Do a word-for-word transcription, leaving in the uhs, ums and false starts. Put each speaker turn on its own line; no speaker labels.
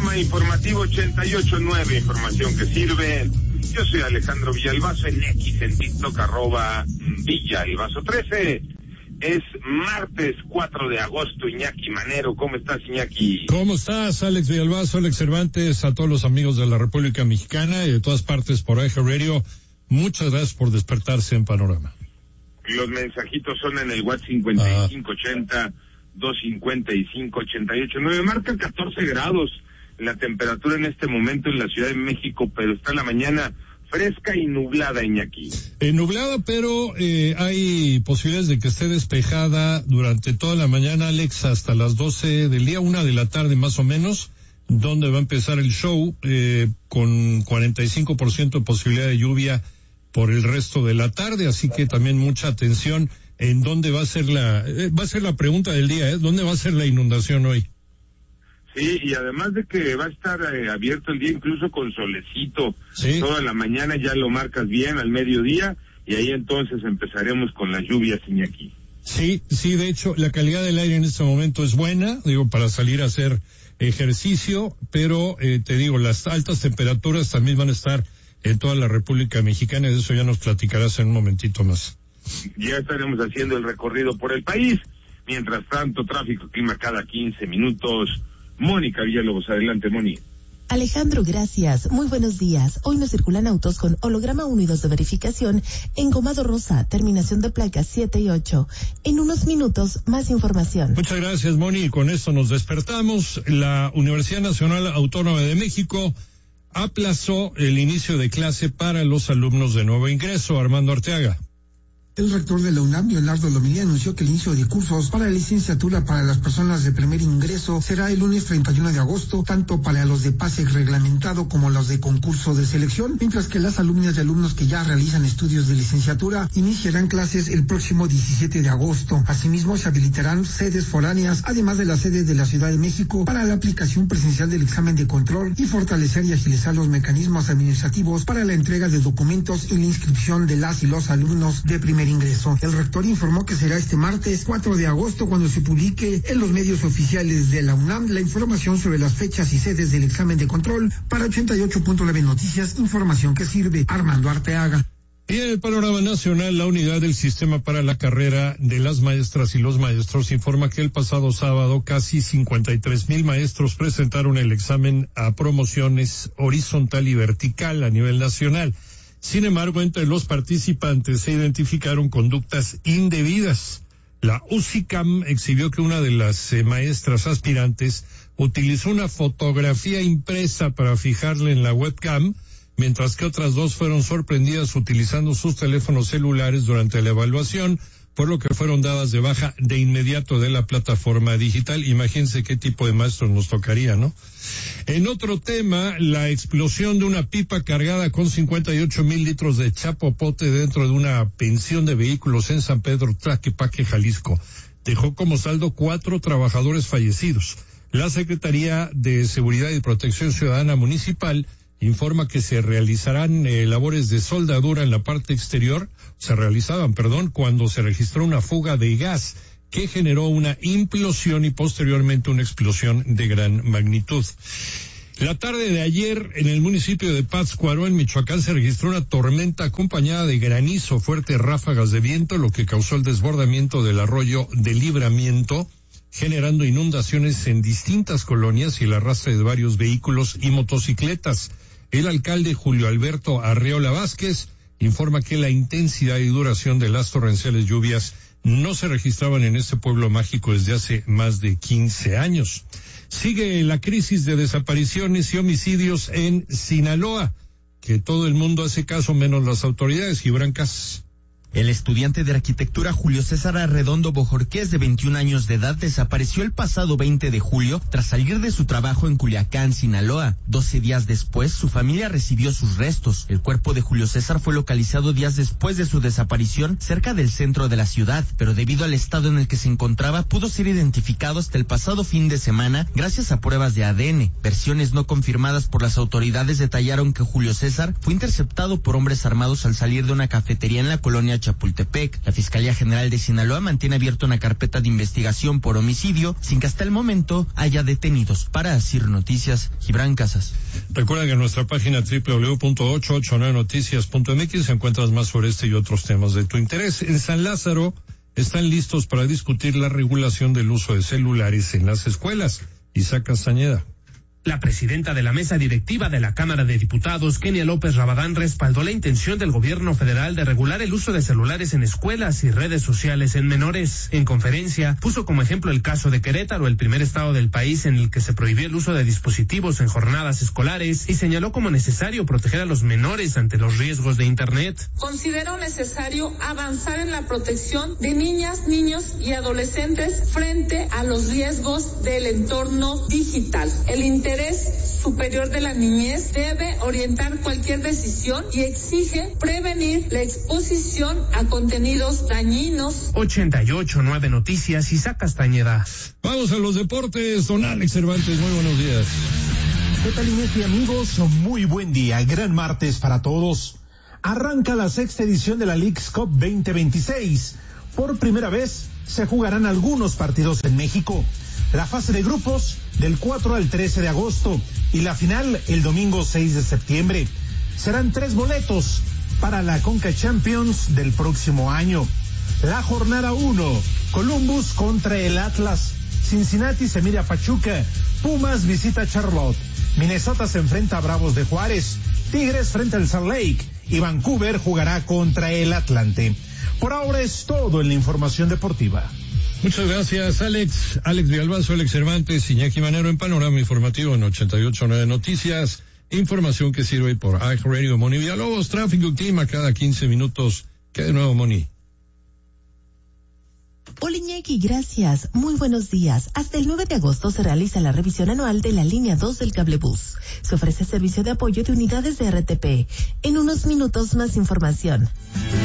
Panorama Informativo ochenta y ocho nueve, información que sirve. Yo soy Alejandro Villalbazo, en X, en TikTok, arroba Villalbazo trece. Es martes cuatro de agosto, Iñaki Manero. ¿Cómo estás, Iñaki?
¿Cómo estás, Alex Villalbazo, Alex Cervantes, a todos los amigos de la República Mexicana y de todas partes por A J Radio? Muchas gracias por despertarse en Panorama.
Los mensajitos son en el WhatsApp cincuenta y cinco ochenta, doscientos cincuenta y cinco, ochenta y ocho nueve. Marca catorce grados la temperatura en este momento en la Ciudad de México, pero está la mañana fresca y nublada, Iñaki.
Eh, nublada, pero eh, hay posibilidades de que esté despejada durante toda la mañana, Alex, hasta las doce del día, una de la tarde más o menos, donde va a empezar el show eh, con cuarenta y cinco por ciento de posibilidad de lluvia por el resto de la tarde, así que también mucha atención en dónde va a ser la, eh, va a ser la pregunta del día, ¿eh? ¿Dónde va a ser la inundación hoy?
Sí, y además de que va a estar eh, abierto el día incluso con solecito,
¿Sí?
Toda la mañana ya lo marcas bien al mediodía, y ahí entonces empezaremos con las lluvias, Iñaki.
Sí, sí, de hecho, la calidad del aire en este momento es buena, digo, para salir a hacer ejercicio, pero eh, te digo, las altas temperaturas también van a estar en toda la República Mexicana, y de eso ya nos platicarás en un momentito más.
Ya estaremos haciendo el recorrido por el país. Mientras tanto, tráfico, clima cada quince minutos. Mónica Villalobos, adelante, Moni.
Alejandro, gracias. Muy buenos días. Hoy no circulan autos con holograma uno y dos de verificación en Gomado Rosa, terminación de placas siete y ocho. En unos minutos, más información.
Muchas gracias, Moni. Con esto nos despertamos. La Universidad Nacional Autónoma de México aplazó el inicio de clase para los alumnos de nuevo ingreso. Armando Arteaga.
El rector de la UNAM, Leonardo Lomelí, anunció que el inicio de cursos para la licenciatura para las personas de primer ingreso será el lunes treinta y uno de agosto, tanto para los de pase reglamentado como los de concurso de selección, mientras que las alumnas y alumnos que ya realizan estudios de licenciatura iniciarán clases el próximo diecisiete de agosto. Asimismo, se habilitarán sedes foráneas, además de la sede de la Ciudad de México, para la aplicación presencial del examen de control y fortalecer y agilizar los mecanismos administrativos para la entrega de documentos y la inscripción de las y los alumnos de primer ingreso. El rector informó que será este martes cuatro de agosto cuando se publique en los medios oficiales de la UNAM la información sobre las fechas y sedes del examen de control. Para ochenta y ocho punto nueve Noticias, información que sirve. Armando Arteaga.
Y en el panorama nacional, la unidad del sistema para la carrera de las maestras y los maestros informa que el pasado sábado casi cincuenta y tres mil maestros presentaron el examen a promociones horizontal y vertical a nivel nacional. Sin embargo, entre los participantes se identificaron conductas indebidas. La U C I C A M exhibió que una de las eh, maestras aspirantes utilizó una fotografía impresa para fijarla en la webcam, mientras que otras dos fueron sorprendidas utilizando sus teléfonos celulares durante la evaluación, por lo que fueron dadas de baja de inmediato de la plataforma digital. Imagínense qué tipo de maestros nos tocaría, ¿no? En otro tema, la explosión de una pipa cargada con cincuenta y ocho mil litros de chapopote dentro de una pensión de vehículos en San Pedro Tlaquepaque, Jalisco, dejó como saldo cuatro trabajadores fallecidos. La Secretaría de Seguridad y Protección Ciudadana Municipal informa que se realizarán eh, labores de soldadura en la parte exterior, se realizaban, perdón, cuando se registró una fuga de gas que generó una implosión y posteriormente una explosión de gran magnitud. La tarde de ayer, en el municipio de Pátzcuaro, en Michoacán, se registró una tormenta acompañada de granizo, fuertes ráfagas de viento, lo que causó el desbordamiento del arroyo de Libramiento, generando inundaciones en distintas colonias y el arrastre de varios vehículos y motocicletas. El alcalde Julio Alberto Arreola Vázquez informa que la intensidad y duración de las torrenciales lluvias no se registraban en este pueblo mágico desde hace más de quince años. Sigue la crisis de desapariciones y homicidios en Sinaloa, que todo el mundo hace caso menos las autoridades. Gibran Casas.
El estudiante de arquitectura Julio César Arredondo Bojorquez, de veintiún años de edad, desapareció el pasado veinte de julio tras salir de su trabajo en Culiacán, Sinaloa. doce días después, su familia recibió sus restos. El cuerpo de Julio César fue localizado días después de su desaparición cerca del centro de la ciudad, pero debido al estado en el que se encontraba, pudo ser identificado hasta el pasado fin de semana gracias a pruebas de A D N. Versiones no confirmadas por las autoridades detallaron que Julio César fue interceptado por hombres armados al salir de una cafetería en la colonia Chapultepec. La Fiscalía General de Sinaloa mantiene abierta una carpeta de investigación por homicidio sin que hasta el momento haya detenidos. Para Asir Noticias, Gibran Casas.
Recuerda que en nuestra página doble u doble u doble u punto ochocientos ochenta y nueve noticias punto m x encuentras más sobre este y otros temas de tu interés. En San Lázaro están listos para discutir la regulación del uso de celulares en las escuelas. Isaac Castañeda.
La presidenta de la mesa directiva de la Cámara de Diputados, Kenia López Rabadán, respaldó la intención del gobierno federal de regular el uso de celulares en escuelas y redes sociales en menores. En conferencia, puso como ejemplo el caso de Querétaro, el primer estado del país en el que se prohibió el uso de dispositivos en jornadas escolares, y señaló como necesario proteger a los menores ante los riesgos de Internet.
Considero necesario avanzar en la protección de niñas, niños y adolescentes frente a los riesgos del entorno digital. El interés interés superior de la niñez debe orientar cualquier decisión y exige prevenir la exposición a contenidos dañinos.
ochenta y ocho punto nueve Noticias, Isaac Castañeda.
Vamos a los deportes, don Alex Cervantes, muy buenos días.
¿Qué tal, Inés y amigos? Muy buen día, gran martes para todos. Arranca la sexta edición de la Leagues Cup veinte veintiséis. Por primera vez se jugarán algunos partidos en México. La fase de grupos del cuatro al trece de agosto y la final el domingo seis de septiembre. Serán tres boletos para la Conca Champions del próximo año. La jornada uno, Columbus contra el Atlas, Cincinnati se mide a Pachuca, Pumas visita a Charlotte, Minnesota se enfrenta a Bravos de Juárez, Tigres frente al Salt Lake y Vancouver jugará contra el Atlante. Por ahora es todo en la información deportiva.
Muchas gracias, Alex. Alex Villalbazo, Alex Cervantes, Iñaki Manero en Panorama Informativo en ochenta y ocho punto nueve Noticias. Información que sirve por iHeartRadio. Moni Villalobos, tráfico y clima cada quince minutos. ¿Qué de nuevo, Moni?
Hola Iñaki, gracias. Muy buenos días. Hasta el nueve de agosto se realiza la revisión anual de la línea dos del cablebús. Se ofrece servicio de apoyo de unidades de R T P. En unos minutos más información.